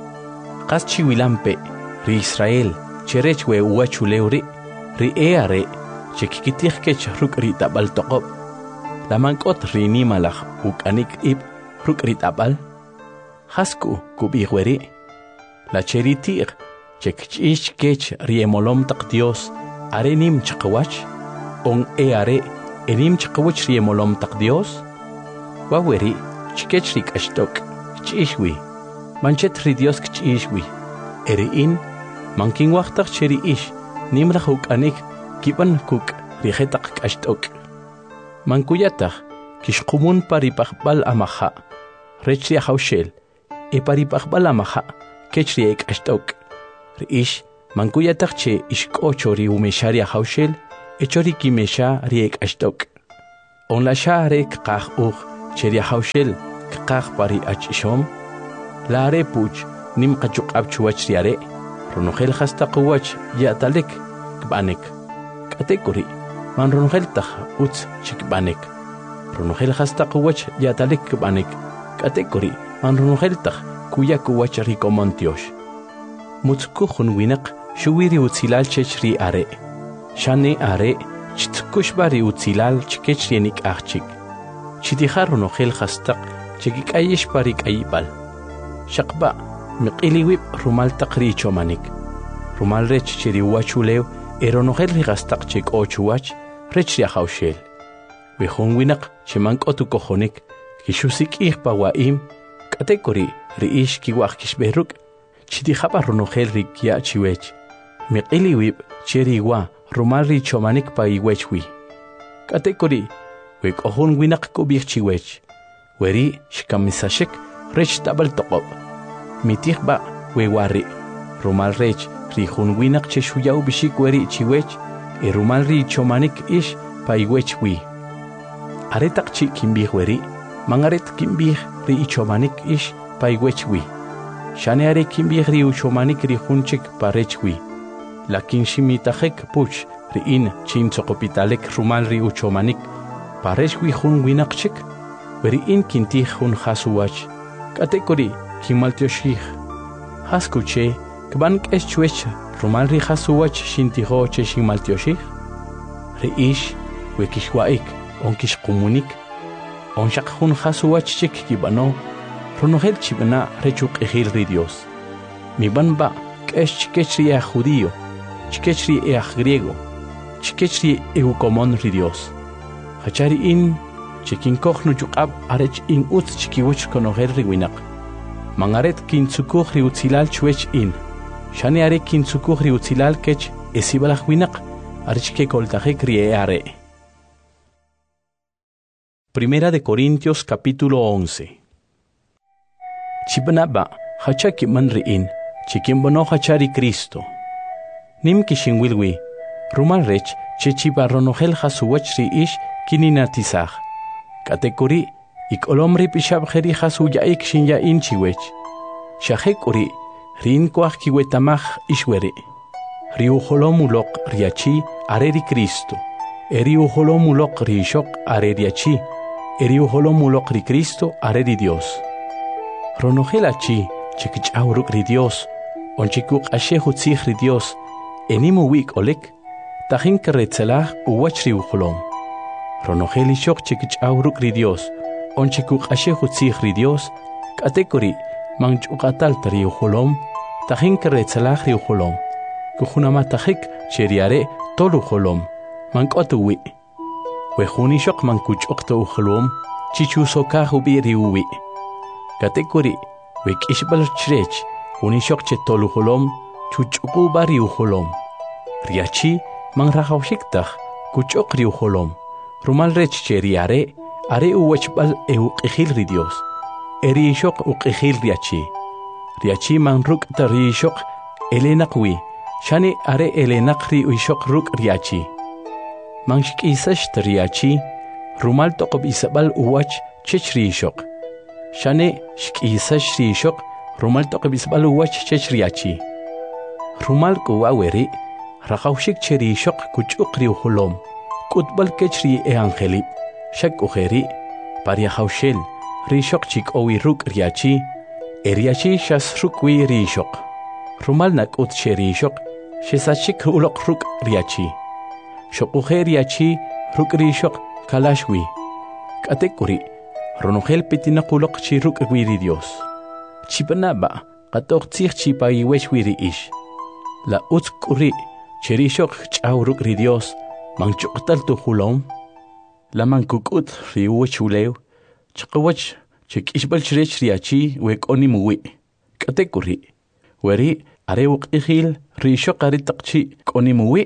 Speaker 1: Kaschi wilampe, ri Israel, cherech we uachuleuri, ri eare, chikikitich kech ruk ri tabal tokob. Lamankot ri nimalach ukanik ib ruk ri tabal. Hasku kubihweri. La cheritir, chekchish kech ri emolom tak Dios, are nim chakawach, on eare, enim chakawach ri emolom tak Dios. Waweri, chikechrik ashtok, chishwi, manchet ri Dios kchishwi, eriin, manking wachtach cheri ish, nimlach ukanik, kiban kuk, rihetak ashtok. Mankuyatach, kishkumun paripachbal amaha, rechri haushel, e paripachbal amaha, kechri ek ashtok. Riish, mankuyatach che ishkocho ri umesharia haushel, echori kimesha riek ashtok. On la share kqaq cheria haushel kqaq pari achishom. La are puch nim qachuq abchuach riare. Ronogel hasta quwach ya talek kbanek. Kategori man ronogel tag uts chikbanek. Ronogel hasta quwach ya talek kbanek. Kategori man ronogel tag kuya quwach rikomontiosh. Mutsku winak shuwiri utzilal chechri are. Shane are chitkushbari utzilal chikechrienik achik. Chitihar ronogel hasta chikik ayesh parik ayibal. Shakba miqiliwib rumal taqri chomanik. Rumal rech chiri wachulew eronogel rigastaq chik ochuach rech riahaushel. Wehon winak chimank otu kohonik kishusik ihpa waim kategori riish kiwak kishberuk chitihaba ronogel rikia chiwech. Miqiliwib chiri wa rumal ri chomanik pa iwechwi. Kategori wek ohon winak kubik chiwech. Weri shkamisashik rech tabal toqob. Mitihba wewari rumal rech rihun winak cheshuyaw bishik weri chiwech rumal ri chomanik ish pa iwech wi. Aretak chi kimbih weri mangaret kimbih ri ichomanik ish pa iwech wi. Shane are kimbih ri uchomanik rihunchik pa rech wi. Lakin shimitajek puch ri in chin tsokopitalek rumal ri uchomanik pa rech wi hun winak chik weri in kintih hun hasuwach. Kategori Kimaltioshich. Haskuche, kbank eschwech, rumal ri hasuwach shintiho che shimaltioshich. Reish, wekishwaik, onkish komunik. Onshak hun hasuwach chik kibano, ronogel chibana rechuk ejil ri Dios. Mi banba, kesh chikechri judío, chikechri griego, chikechri eukomon ri Dios. Hachari in, chikinkoch no yukab arech in ut chikiwach konogel ri winak. Mangaret kintzukuk riutzilal chuech in. Shane are kintzukuk riutzilal kech esibalach winak archke koltajek rieare. Primera de Corintios capítulo 11. Chibanaba hachaki man riin, chikimbono hachari Cristo. Nim kishinwilwi, rumal rech chechiba ronogel hasuwach riish kininatizag. Kategori ik olomri pishab kheri khasu yaik shin ya inchiwech. Shahekuri rin kwach kiwetamach ishwere. Riu holomulok riachi areri Cristo. Eriu holomulok rishok areriachi. Eriu holomulok ri Cristo areri Dios. Ronogelachi chikich auruk ri Dios. Onchikuk ashehu tzich ri Dios. Enimu wik olek. Tahin keretzelah uwach riu holom. Ronogeli shok chikich auruk ri Dios. Onchikuk ashehu tzich ri Dios, kategori manchukatal tariu holom, tahin keretzelach riu holom, kujunamatahik cheriare tolu holom, mankotuwi. Wehuni shok mankuchokto holom, chichusokah ubi riuwi. Kategori wek ishbal chrech, huni shok che tolu holom, chuchukuba riu holom. Riachi manrahaushiktaj, kuchok riu holom, rumal rech cheriare, are uwachbal euqihil ri Dios. Eri shok uqihil riachi. Riachi man ruk tari shok elenaqwi. Shane are elenaqri uishok ruk riachi. Man shkisash riachi. Rumal toqob isabal uwach chechri shok. Shane shkisash ri shok. Rumal toqob isabal uwach chechriachi. Rumal kuwaweri. Rakawshik cheri shok kuchukri uhulom. Kutbal kechri angelip. Shak ujeri, paria haushel, rishok chik owi ruk riachi, eriachi shas rukwi rishok. Rumal nak ut she rishok, shesachik ulok ruk riachi. Shok uje riachi, ruk rishok, kalashwi. Kategori, ronogel pitinakulok chi ruk wiri Dios. Chipanaba, katok tzich chipa iwech wiri ish. La ut kuri, cherishok chau ruk ri Dios, manchuktal tu hulom. Laman kukut riuwe chuleu, chakawach chik ishbal chrech riachi wek onimuwi. Kategori, weri arewuk ihil rishok aritakchi onimuwi.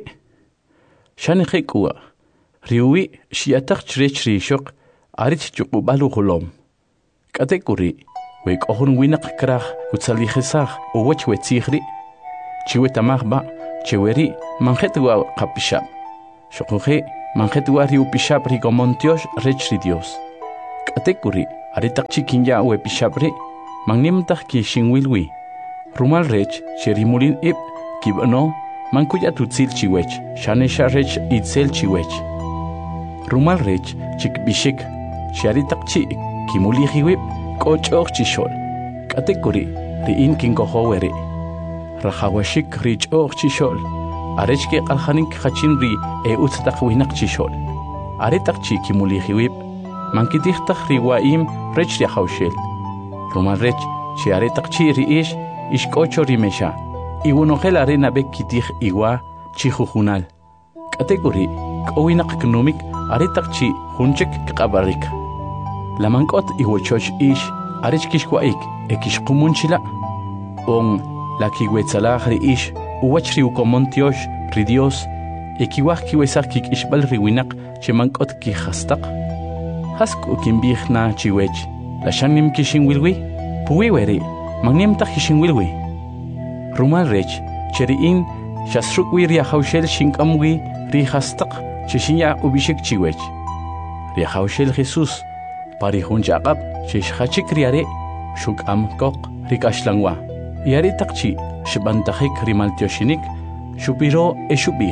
Speaker 1: Shanihekua, riuwi shiatak chrech rishok arit chukubalu hulom. Kategori, wek ohun winak krach kutsalijesag uwech wetzihri. Chiwetamagba, cheweri manjetwa kapishab. Xoqoje manjetua riu pishapri gomontiosh rechri Dios. Katekuri aritaqchi kinya we pishapri magnimtaq ki shinwilwi. Rumal rech cherimulin ib kibano mankuya tutzil chiwech shanesha rech itzel chiwech. Rumal rech chikbishik sharitaqchi kimulihiwib kochok chishol. Katekuri riin kinkohowere. Rahawashik rich chishol. Arechke qalhanik khachin ri utaq winak chishol. Aretaqchi kimulihiwib mankitihtaj riwaim rech riahawshel. Rumal rech chi aretaqchi riish ishkocho rimesha. Iwunojel arena bek kitij iwa chijujunal. Kategori k'owinak knumik aretaqchi junchek kqabarik. Lamankot iwochoch ish arechkishwaik ekishqumunchila. On la kiwetzalah riish uwach riukomontiosh ri Dios ekiwaj kiwesaj kikishbal riwinak chemankot kijastaq. Hask ukimbijna chiwech la shanim kishinwilwi puwiweri magnimtaj kishinwilwi. Rumal rech cheriin shasrukwi riahawshel shinkamwi rihastaq chishinya ubishik chiwech. Riahawshel Jesus parihun chaqab chishachik riare shukam kok rikashlangwa. Yari taqchi shibantajik rimaltioshinik shupiro eshubij.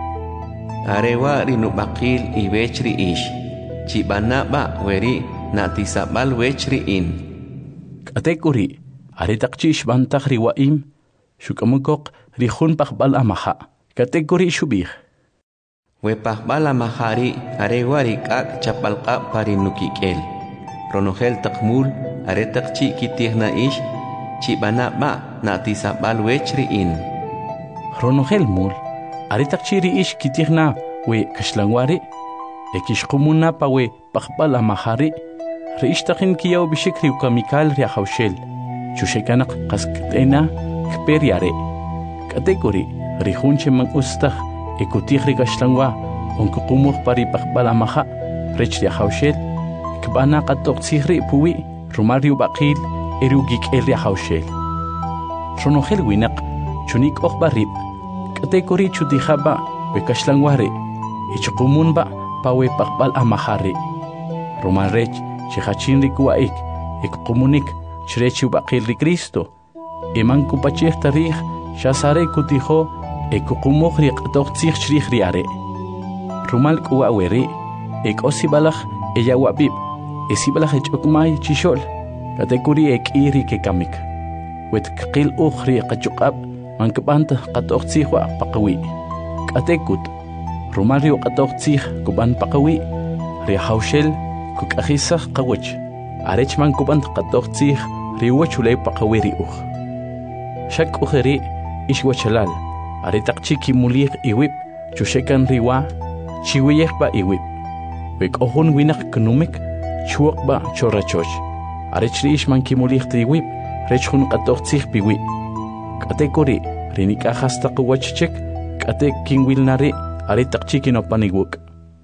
Speaker 3: Arewa rinubakil iwech riish chibanaba weri natisabal wech riin.
Speaker 1: Katekuri aretaqchi shbantaj riwaim shukamukok rihun paqbal amaha. Katekuri shubij.
Speaker 3: Wepaqbal amahari arewa rikak chapalqa parinukikel. Ronogel taqmul aretaqchi kitihna ish chibanaba natisabal wech riin.
Speaker 1: Ronogel mul aretaqchi riish kitihna we kashlangwari ekishqumuna pa we paqbal amahari riishtaqin kiyaw bishikri ukamikal riahawshel chushekanak qask'ena kperiare. Katekuri rihunche man ustaj ekutij rikashlangwa onkuqumuj pari paqbal amaha rech riahawshel kbana qatoqtzijri puwi rumal riubaqil erugik'el riahawshel. Ronogel winaq chunik barib katekuri chutijaba wekashlangwari ichqumunba pawe paqbal amahari. Rumal rech chihachin rikuwaik ekqumunik chrechi ubaqil ri Cristo eman kupachej tarij shasare kutijo ekuqumuj riqtoqtzij chrij riare. Rumal k'uwaweri ek'osibalaj eyawabib esibalaj ech'ukmay chishol katekuri ek'iri kekamik wetkqil uj riqachuq'ab mankb'anta qatoqtzij wa paqawi. Katekut rumal riuqatoqtzij kuban paqawi riahawshel kuk'ajisaj qawach arech mankub'ant qatoqtzij riwachulay paqawi riuj. Shak'ujeri ishwachalal aretaqchi kimulij iwib chushekan riwa chiwiyejpa iwib. Wek'ojun winaq knumik chuoqba chorachoch arech riish mankimulij triwib rech jun qatoqtzij piwi. Katekuri rinik'ajastaq wachchek k'ate kinwilnari aretaqchi kinopanigwuk.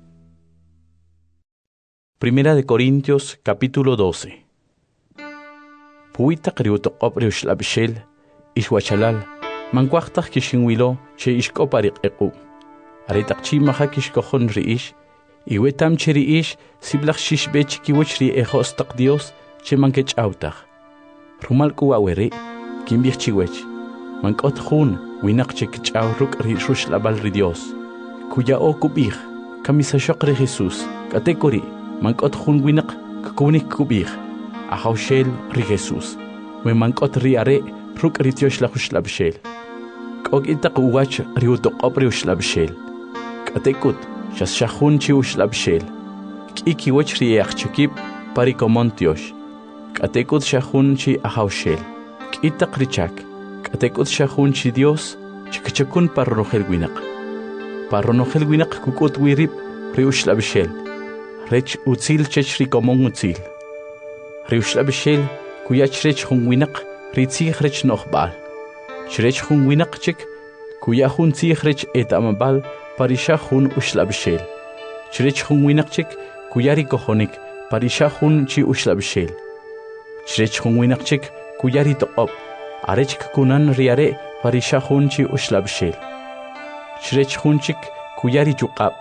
Speaker 1: Primera de Corintios capítulo 12. Puitaq riutoqob riuxlabshel ishwachalal mankuajtaj kishinwilo che ishk'opariq'iqu. Aretaqchi maja kishkojon riish iwetam che riish siblaj shishbech kiwach riejostaq Dios che mankech'awtaj. Rumal k'uwaweri kimbij chiwech mank'ot jun winaq che kich'aw ruk' riruxlabal ri Dios kuya'o kub'ij kamisashoq ri Jesús. Katekuri mank'ot jun winaq kkunik kub'ij ajawshel ri Jesús we mank'ot riare ruk' ri tioxlajuxlabxel k'ok itaq uwach riutoqob riuxlabxel. Katekut xasxajun chi uxlabxel k'ikiwach riejachikib parikomontiox. Katekut xajun chi ajawshel k'itaq richak. Katekut xajun chi Dios chikchakun parronojel winaq. Parronojel winaq kuk'ut wirib riuxlabxel rech utzil chech rikomon utzil. Riuxlabxel kuyach rech jun winaq ritzij rech nojb'al. Chrech jun winaq chik kuya jun tzij rech et'amab'al parisha jun uxlabxel. Chrech jun winaq chik kuya rikojonik parisha jun chi uxlabxel. Chrech jun winaq chik kuya ritoqob arech kkunan riare parisha jun chi uxlabxel. Chrech jun chik kuya richuq'ab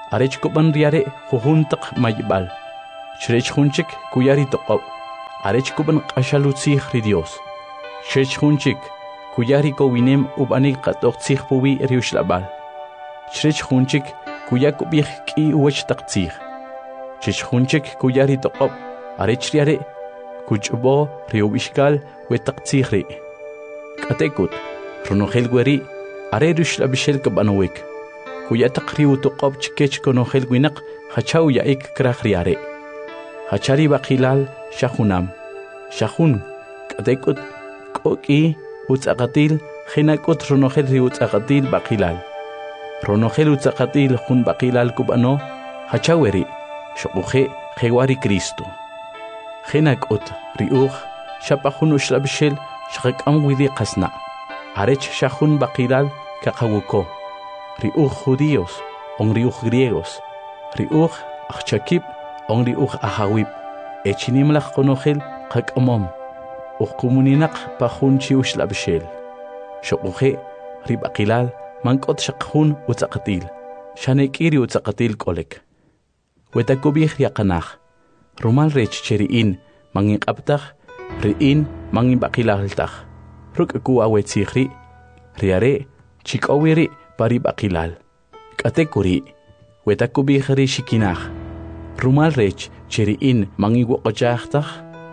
Speaker 1: arech kuban riare jujuntaq mayibal chrech junchik kuyari toqob arech kuban qashalutzih ri Dios chrech junchik kuyari ko winem ubani qatoqtzih puwi riushlabal chrech junchik kuyakubih ki uwech taqtzih chrech junchik kuyari toqob arech riare kuchbo riubishkal wetaqtzih ri katekut ronogel gweri are rushlabishel kabanowik kuyataq riu toqob chkech konogel winaq hachaw yaik krach riare hachari baqilal shahunam shahun katekut koki utzaqatil khinakut ronogel riu utzaqatil baqilal ronogel utzaqatil jun baqilal kubano hachaweri shoquje khewari Cristo khinakut riuj shapahun ushlabishel shaqam widi qasna arech shahun baqilal kaqawuko riuj judíos on riuj griegos riuj achakib on riuj ahawib echinimlaq qonogel qaqamom uqumuninaq pahunchi ushlabishel shoquje ribaqilal mankot shaqhun utzaqatil shanekiri utzaqatil kolek wetakubih yaqanaj rumal rech cheriin manginqaptaj riin manginbaqilaltaj ruk'ku awetzihri riare chik'owiri paribaqilal k'atekuri wetakubih ri shikinaj rumal rech cheriin manginwoqojajtaj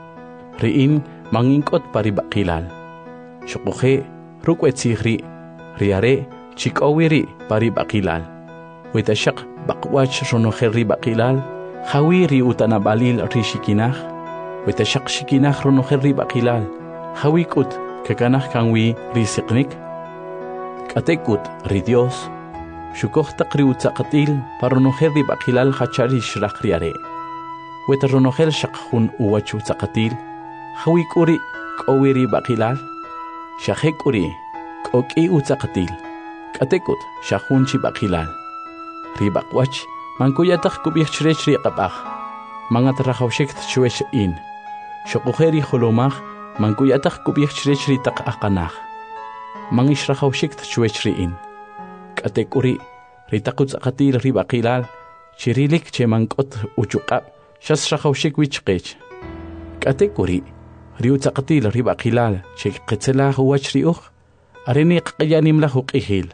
Speaker 1: riin mangink'ot paribaqilal shoquje ruk'wetzihri riare chik'owiri paribaqilal wetashaq baqwach ronojel ribaqilal Hawiri utanabalil rishikinaj, wetashaq shikinaj ronojel ribaqilal, hawikut kakanaj kanwi risiknik, katekut ri Dios, shukojtaq ri utzaqatil paronojel ribaqilal hachari shraq riare, weta ronojel shaqjun uwach utzaqatil, hawikuri k'owi ribaqilal, shajekuri k'oki utzaqatil, katekut shaqjun chibaqilal, ribaqwach mankuyataq kubih chrech riqapaj mangat rajawshik tchuech in shoqujeri holomaj mankuyataq kubih chrech ritaq aqanaj mangish rajawshik tchuech in katekuri ritaqutz aqatil ribaqilal chirilik che mankot uchuqab shas rajawshik wichqech katekuri riutzaqatil ribaqilal che qetzela huwach riuj areni qyanim la huqihil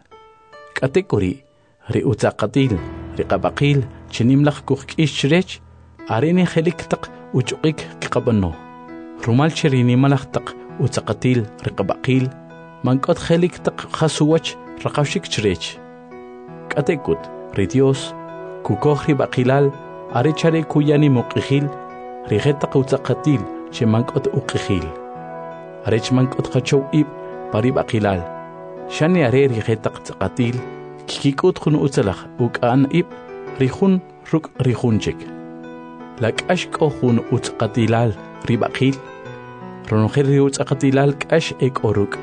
Speaker 1: katekuri riutzaqatil riqabaqil chinimlaq kuqk'ish chrech areni kheliktaq uchuqik qabano rumal cherinimalahtaq utzaqatil riqabaqil mankot kheliktaq khasuwach raqawshik chrech katekut ri Dios kukoj ribaqilal arechare kuyani muqihil rijetaq utzaqatil che mankot uqihil arech mankot khachow ib paribaqilal shani are rijetaq tzaqatil kikut khun utzalaq uk'an ib rijun ruk rijunchik lak'ash k'ojun utzqatilal ribaqil ronojel ri utzqatilal k'ash ek'oruk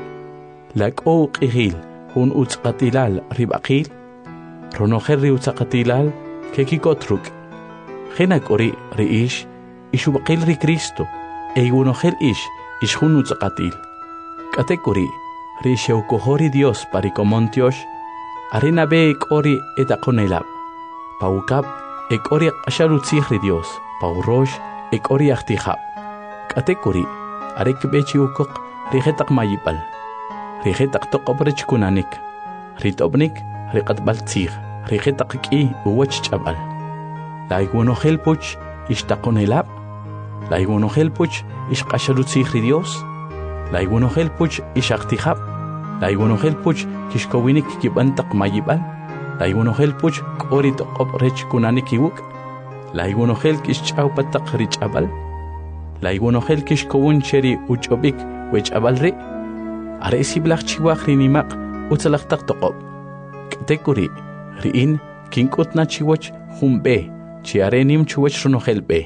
Speaker 1: lak'o uq'ijil jun utzqatilal ribaqil ronojel ri utzqatilal kekikotruk jenak'ori ri ish ixubaqil ri Cristo eygunojel ish jun utzqatil k'atekuri ri xewkojori Dios parikomontiosh arena be ek'ori etaqonelab paukab ek'ori q'ashalutzij ri Dios paurosh ek'ori ajtijab k'atekuri arek bechi ukoq rijetaq mayipal rijetaq toqob rech kunanik ritobnik riqatbal tzij rijetaq k'i uwach ch'ab'al laygwonojel puch ixtaqonelab laygwonojel puch ixq'ashalutzij ri Dios laygwonojel puch ixajtijab laygwonojel puch kishkowinik kib'antaq mayib'al laygwonojel puch k'ori toqob rech kunanik iwuk laygwonojel kixch'aw pataq ri ch'ab'al laygwonojel kixkowun cheri uch'ob'ik wech'ab'al ri are siblaj chiwaj ri nimaq utzalajtaq toqob k'tekuri ri'in kink'utna chiwach jun b'e chi are nim chuwach ronojel b'e.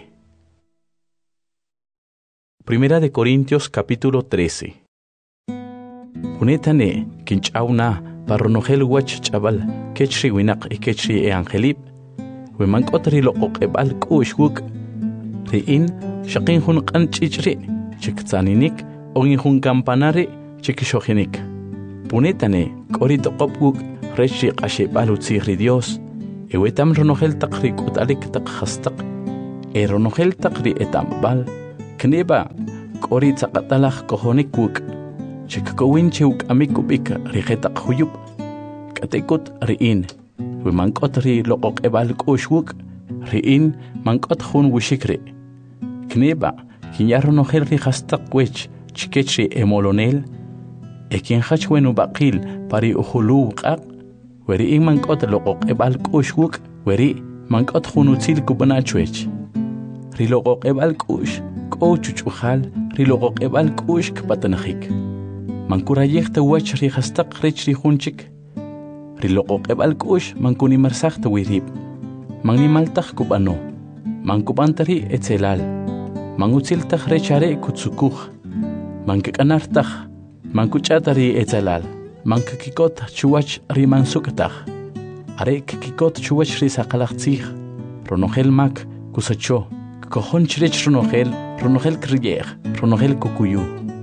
Speaker 1: Primera de Corintios capítulo 13. Unetane kinch'awna paronojel wach ch'abal kechri winaq y kechri angelib we mank'otri loqoq'eb'al k'u'xwuk ri'in shaqin jun q'an ch'ich'ri chiktzaninik ogin jun kampanari chikixojinik punetane k'ori toqob wuk rech ri q'axeb'al utzij ri Dios Ewetam ronogel takri kutalik tak khastak. Ronogel takri etambal. Kneba kori tsakatalak kohonik wuk. Chikakawin chewuk amikubik rigetak huyup. Katekut riin. Wimankot ri lokok ebal kushwuk. Riin mankot hun wishikri. Kneba kinyaronogel ri khastak wech. Chikechri emolonel. Ekin hachwenu bakil pari uhulu qaq. Weri mankot lokok ebal kushwuk. Weri mankot hunutil kubanachwech. Ri lokok ebal kush. Ko chuchukhal ri lokok ebal kush kpatanahik. Mankurayek te wach ri khastak rich ri hunchik. Ri lokok ebal kush mankuni marsak te wirib. Mangni maltak kubano. Mankubantari etzelal. Mangutiltak rechare kutsukuh. Mankakanartak. Mankuchatari etzelal. Mankakikot chuwach ri mansukatag. Are kikot chuwach ri sakalaktzig. Ronogel mak kusacho. Kohon chirech ronogel kriyer. Ronogel kukuyu.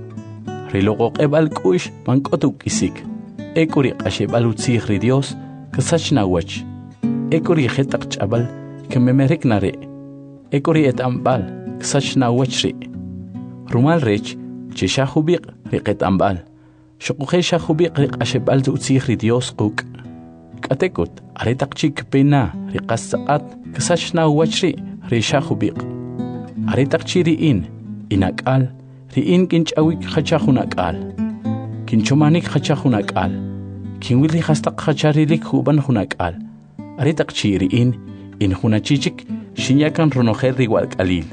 Speaker 1: Rilogok ebal kush mankotuk isik. Ekuri ashebal utzig ri Dios kasach nawach. Ekuri hetak chabal kememerek nare. Ekuri etambal kasach nawach ri. Rumal rech chishahubiq riqet ambal. Shokuhe shahubiq riq ashebal utzig ri Dios kuk. Katekut aretak chik pena riqasaqat kasach nawach ri rishahubiq. Aretak chiriin inakal. Riin kinchawik khachahunakal. Kinchomanik khachahunakal. Kinwili khastak khacharilik huban hunakal. Aritak chiriin in hunachichik shinyakan ronogel riwal kalil.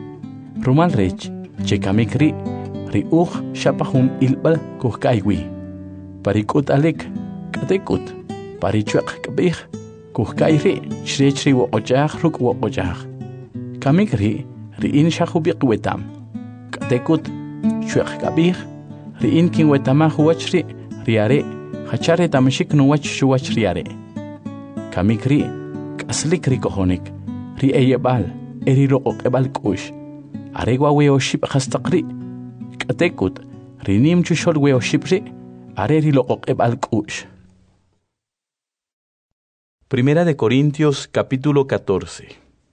Speaker 1: Rumal rech chekamik ri shapahun ilbal kuhkaiwi. Parikut alek katekut. Parichuak kabih kuhkairi shrechri woqojah ruk woqojah. Kamik riin shahubiq wetam. Tekut chuak kabir riin kin wetama huachri riare hachare tamshik nuwach shuwach riare kamikri kaslik rikohonik ri eyebal eri roqok ebal kush aregwa weoship khastaqri katekut rinim chushol weoshipri are ri loqok ebal kush. Primera de Corintios capítulo 14.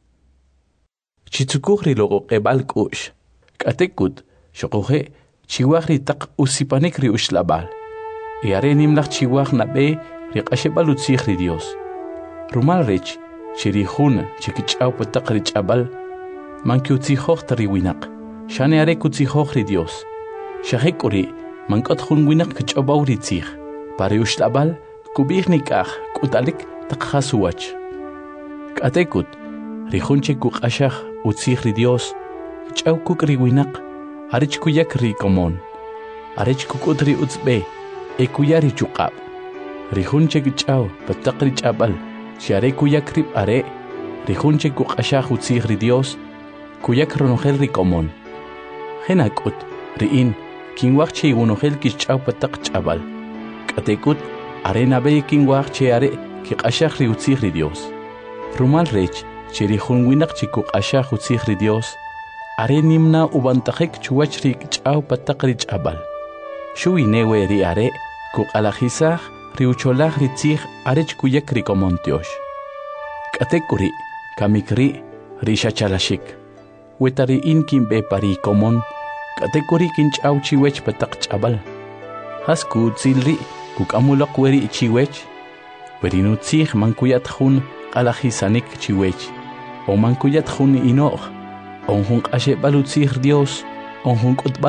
Speaker 1: Chitsukuh ri loqok ebal kush. Katekut, shokohe, chiwag ritak usipanik ri uslabal. Iare nimlak chiwag na be rikashebal utsig ri Dios. Rumal rich, chirihun, chikichaw patak rich abal. Manki utsihoch tari winak. Shane are kutsihoch ri Dios. Shahekuri, mankot hun winak kichabaw ri tsig. Pari uslabal, kubih nikah, kutalik takhasuwach. Katekut, rihun chikuk ashach utsig ri Dios. Chau kukri winak, arich kuyak ri komon. Arich kukutri utzbe, kuyari chukab. Rihunche kichau, patakri chabal, share kuyak rip are. Rihunche kukashah utzig ri Dios, kuyak ronogel ri komon. Henakut, riin, kinwakche unogel kichau patak chabal. Katekut, arena be kinwakche are, kikashah ri utzig ri Dios. Rumal rech, chirihun winak chikukashah utzig ri Dios. Are nimna ubantajek chuachri chau patakri chabal. Shui newe ri are, kuk alajisaj, riucholaj ritzig arech kuyak rikomontiosh. Katekuri, kamikri, rishachalashik. Wetari inkin be pari komon, katekuri kinchau chiwech patak chabal. Hasku tzilri, kuk amulok weri chiwech. Werinutzig mankuyat hun alajisanik chiwech. O mankuyat hun inoch. Onjun ashe balutzig Dios, onjun kutbal.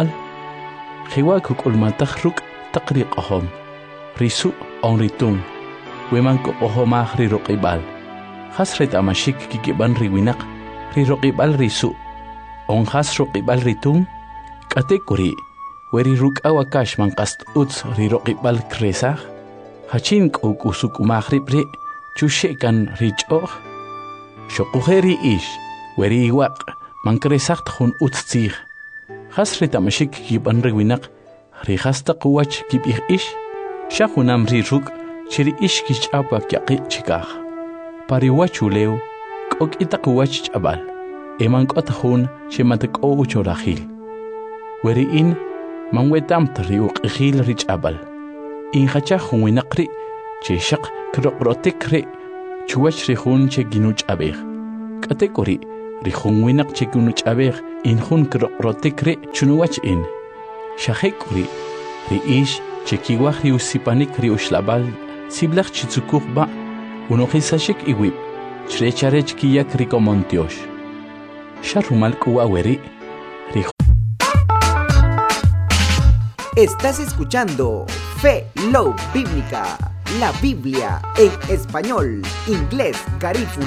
Speaker 1: Jiwa kukulmatag ruk takri qahom. Risu on ritung. Weman ko ohomah ri roqibal. Hasret amashik kikiban riwinak. Ri roqibal risu. On has roqibal ritung. Katekuri. Weri ruk awakash man kast uts ri roqibal kresah. Hachin kuk usuk mahribri. Chushekan richoh. Shokuheri ish. Weri iwak. Mankresakt hun utzig. Hasret amashik kiban rewinak. Rihasta kuwach kibih ish. Shahunam ri ruk. Chiri ish kichapa kyaqi chikah. Pariwachuleu. Kok itakuwach chabal. Emankot hun shematek o uchorahil. Weri in. Manwetam triuk ihil rich abal. In hachah hun winakri. Cheshak kroprotekri. chuwach rihun che ginuch abeg. Katekori rihun winak che ginuch abeg inhun rotikri chunuwach in. Shahekuri ri ish che kiwach ri usipanik ri ushlabal siblach chitsukuch ba unohisashik iwib chrecharech kiyak rikomontiosh. Sharumal kuaweri.
Speaker 4: Estás escuchando Fe Love Bíblica, la Biblia en español, inglés, garífuno.